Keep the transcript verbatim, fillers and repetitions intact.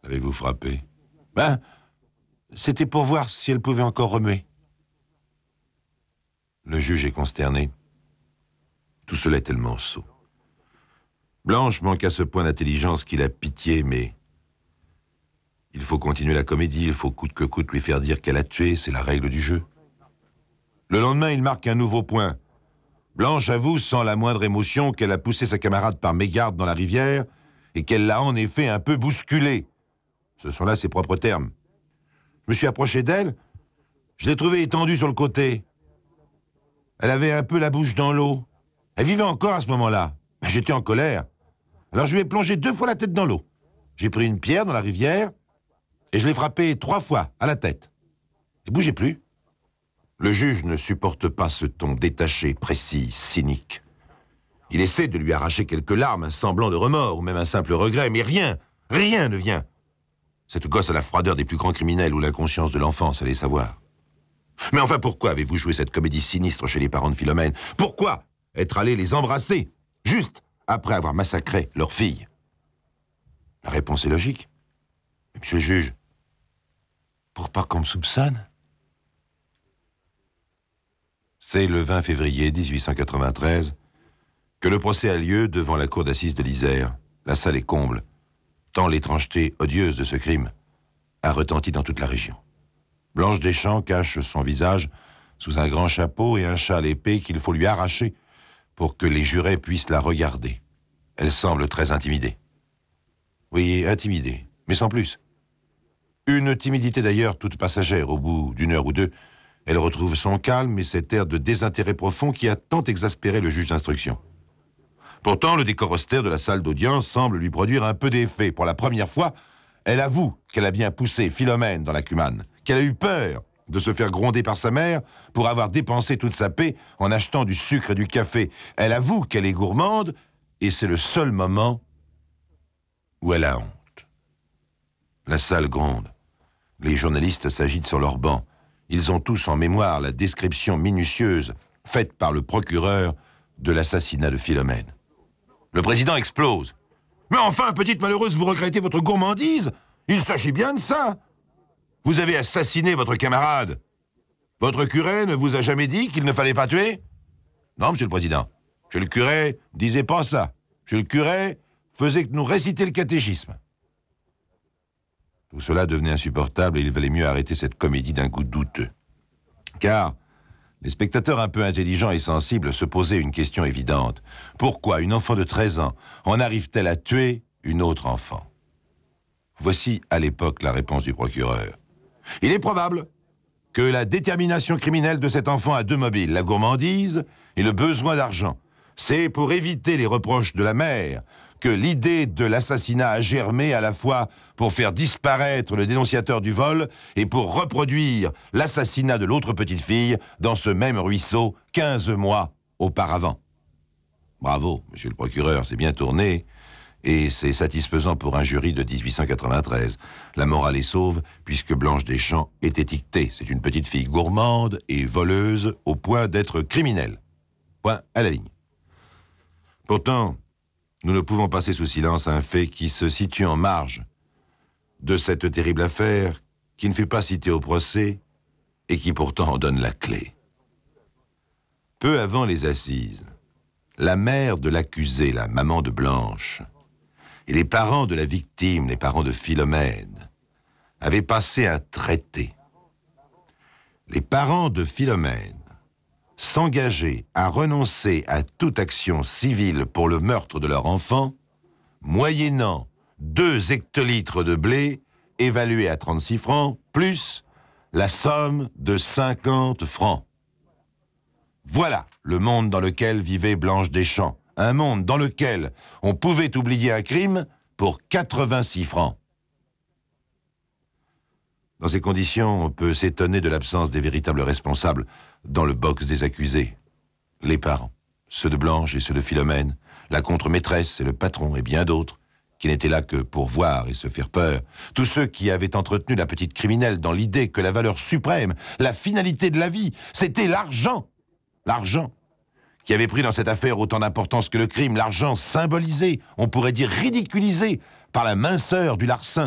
avez-vous frappé? Ben, c'était pour voir si elle pouvait encore remuer. Le juge est consterné. Tout cela est tellement sot. Blanche manque à ce point d'intelligence qu'il a pitié, mais... Il faut continuer la comédie, il faut coûte que coûte lui faire dire qu'elle a tué, c'est la règle du jeu. Le lendemain, il marque un nouveau point. Blanche avoue sans la moindre émotion qu'elle a poussé sa camarade par mégarde dans la rivière et qu'elle l'a en effet un peu bousculée. Ce sont là ses propres termes. Je me suis approché d'elle, je l'ai trouvée étendue sur le côté. Elle avait un peu la bouche dans l'eau. Elle vivait encore à ce moment-là. J'étais en colère. Alors je lui ai plongé deux fois la tête dans l'eau. J'ai pris une pierre dans la rivière et je l'ai frappée trois fois à la tête. Elle bougeait plus. Le juge ne supporte pas ce ton détaché, précis, cynique. Il essaie de lui arracher quelques larmes, un semblant de remords ou même un simple regret, mais rien, rien ne vient. Cette gosse a la froideur des plus grands criminels ou l'inconscience de l'enfance, allez savoir. Mais enfin, pourquoi avez-vous joué cette comédie sinistre chez les parents de Philomène? Pourquoi être allé les embrasser, juste après avoir massacré leur fille? La réponse est logique. Monsieur le juge, pour pas qu'on me soupçonne? C'est le vingt février mille huit cent quatre-vingt-treize que le procès a lieu devant la cour d'assises de l'Isère. La salle est comble, tant l'étrangeté odieuse de ce crime a retenti dans toute la région. Blanche Deschamps cache son visage sous un grand chapeau et un châle épais qu'il faut lui arracher pour que les jurés puissent la regarder. Elle semble très intimidée. Oui, intimidée, mais sans plus. Une timidité d'ailleurs toute passagère. Au bout d'une heure ou deux, elle retrouve son calme et cet air de désintérêt profond qui a tant exaspéré le juge d'instruction. Pourtant, le décor austère de la salle d'audience semble lui produire un peu d'effet. Pour la première fois, elle avoue qu'elle a bien poussé Philomène dans la cumane, qu'elle a eu peur de se faire gronder par sa mère pour avoir dépensé toute sa paix en achetant du sucre et du café. Elle avoue qu'elle est gourmande et c'est le seul moment où elle a honte. La salle gronde. Les journalistes s'agitent sur leurs bancs. Ils ont tous en mémoire la description minutieuse faite par le procureur de l'assassinat de Philomène. Le président explose. « Mais enfin, petite malheureuse, vous regrettez votre gourmandise? Il s'agit bien de ça. Vous avez assassiné votre camarade. Votre curé ne vous a jamais dit qu'il ne fallait pas tuer? » Non, monsieur le président. Monsieur le curé disait pas ça. Monsieur le curé faisait que nous réciter le catéchisme. Tout cela devenait insupportable et il valait mieux arrêter cette comédie d'un goût douteux. Car les spectateurs un peu intelligents et sensibles se posaient une question évidente. Pourquoi une enfant de treize ans en arrive-t-elle à tuer une autre enfant? Voici à l'époque la réponse du procureur. Il est probable que la détermination criminelle de cet enfant a deux mobiles, la gourmandise et le besoin d'argent. C'est pour éviter les reproches de la mère que l'idée de l'assassinat a germé à la fois pour faire disparaître le dénonciateur du vol et pour reproduire l'assassinat de l'autre petite fille dans ce même ruisseau quinze mois auparavant. Bravo, monsieur le procureur, c'est bien tourné et c'est satisfaisant pour un jury de mille huit cent quatre-vingt-treize. La morale est sauve puisque Blanche Deschamps est étiquetée. C'est une petite fille gourmande et voleuse au point d'être criminelle. Point à la ligne. Pourtant, nous ne pouvons passer sous silence un fait qui se situe en marge de cette terrible affaire, qui ne fut pas citée au procès et qui pourtant en donne la clé. Peu avant les assises, la mère de l'accusé, la maman de Blanche, et les parents de la victime, les parents de Philomène, avaient passé un traité. Les parents de Philomène s'engager à renoncer à toute action civile pour le meurtre de leur enfant, moyennant deux hectolitres de blé évalués à trente-six francs, plus la somme de cinquante francs. Voilà le monde dans lequel vivait Blanche Deschamps, un monde dans lequel on pouvait oublier un crime pour quatre-vingt-six francs. Dans ces conditions, on peut s'étonner de l'absence des véritables responsables dans le box des accusés. Les parents, ceux de Blanche et ceux de Philomène, la contre-maîtresse et le patron et bien d'autres, qui n'étaient là que pour voir et se faire peur. Tous ceux qui avaient entretenu la petite criminelle dans l'idée que la valeur suprême, la finalité de la vie, c'était l'argent. L'argent qui avait pris dans cette affaire autant d'importance que le crime, l'argent symbolisé, on pourrait dire ridiculisé, par la minceur du larcin.